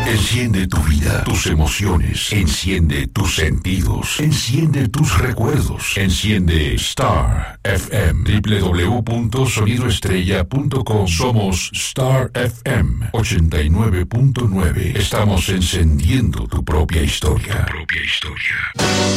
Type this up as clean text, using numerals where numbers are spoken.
Enciende tu vida, tus emociones. Enciende tus sentidos. Enciende tus recuerdos. Enciende Star FM. www.sonidoestrella.com. Somos Star FM 89.9. Estamos encendiendo tu propia historia.